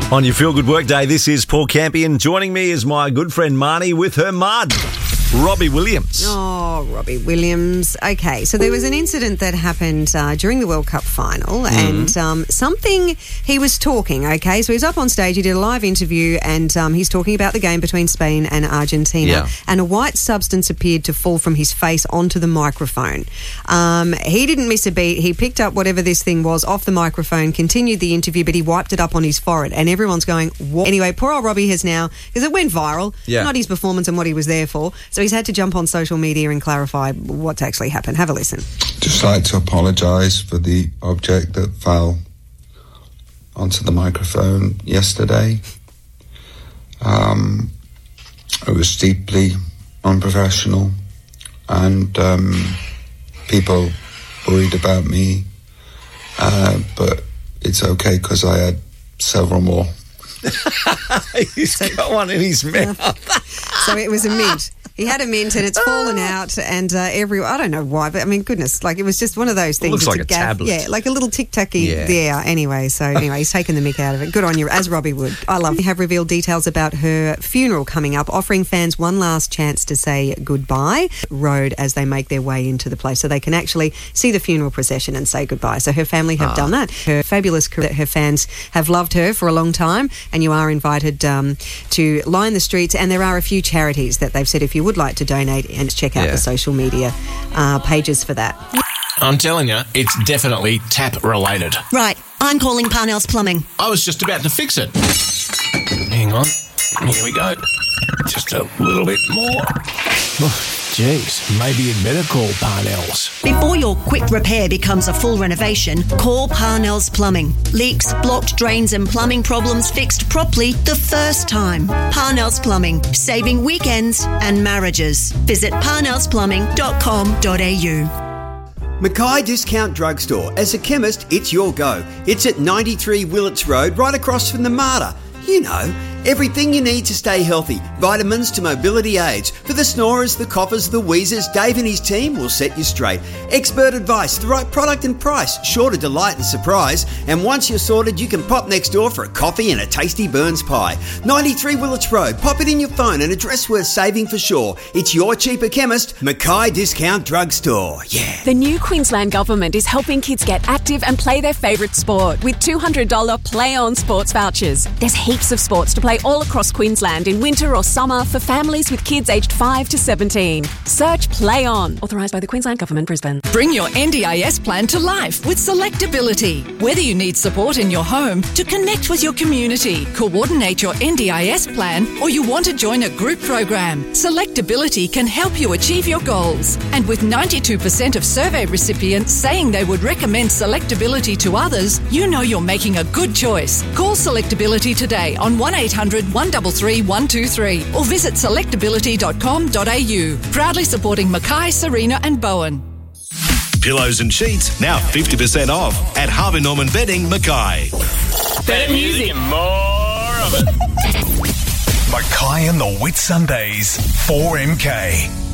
On your Feel Good Work Day, this is Paul Campion. Joining me is my good friend Marnie with her mud, Robbie Williams. Oh, Robbie Williams. Okay, so there was an incident that happened during the World Cup final and something he was talking, okay? So he was up on stage, he did a live interview and he's talking about the game between Spain and Argentina and a white substance appeared to fall from his face onto the microphone. He didn't miss a beat. He picked up whatever this thing was off the microphone, continued the interview, but he wiped it up on his forehead and everyone's going, what? Anyway, poor old Robbie has now, because it went viral, not his performance and what he was there for, so he's had to jump on social media and clarify what's actually happened. Have a listen. Just like to apologise for the object that fell onto the microphone yesterday. It was deeply unprofessional and people worried about me, but it's okay because I had several more. He's got one in his mouth. So it was a mint. He had a mint and it's fallen out and I don't know why, but I mean, goodness, like it was just one of those things. It looks like a tablet. Yeah, like a little tic-tacky. Yeah, anyway, he's taken the mick out of it. Good on you, as Robbie would. I love it. We have revealed details about her funeral coming up, offering fans one last chance to say goodbye. Road as they make their way into the place so they can actually see the funeral procession and say goodbye. So her family have done that. Her fabulous career, her fans have loved her for a long time and you are invited to line the streets and there are a few charities that they've said if you would like to donate and check out the social media pages for that. I'm telling you, it's definitely tap related. Right, I'm calling Parnell's Plumbing. I was just about to fix it. Hang on, here we go. Just a little bit more. Jeez, maybe you'd better call Parnell's. Before your quick repair becomes a full renovation, call Parnell's Plumbing. Leaks, blocked drains and plumbing problems fixed properly the first time. Parnell's Plumbing, saving weekends and marriages. Visit parnellsplumbing.com.au. Mackay Discount Drugstore. As a chemist, it's your go. It's at 93 Willets Road, right across from the MARTA. You know, everything you need to stay healthy. Vitamins to mobility aids. For the snorers, the coughers, the wheezers, Dave and his team will set you straight. Expert advice, the right product and price, sure to delight and surprise. And once you're sorted, you can pop next door for a coffee and a tasty Burns pie. 93 Willets Road. Pop it in your phone, an address worth saving for sure. It's your cheaper chemist, Mackay Discount Drugstore. Yeah. The new Queensland Government is helping kids get active and play their favourite sport with $200 Play On sports vouchers. There's heaps of sports to play all across Queensland in winter or summer for families with kids aged 5 to 17. Search Play On. Authorised by the Queensland Government, Brisbane. Bring your NDIS plan to life with Selectability. Whether you need support in your home, to connect with your community, coordinate your NDIS plan, or you want to join a group program, Selectability can help you achieve your goals. And with 92% of survey recipients saying they would recommend Selectability to others, you know you're making a good choice. Call Selectability today on 1800 133 123 or visit selectability.com.au. Proudly supporting Mackay, Serena and Bowen. Pillows and sheets now 50% off at Harvey Norman Bedding, Mackay. Better music, more of it. Mackay and the Whit Sundays, 4MK.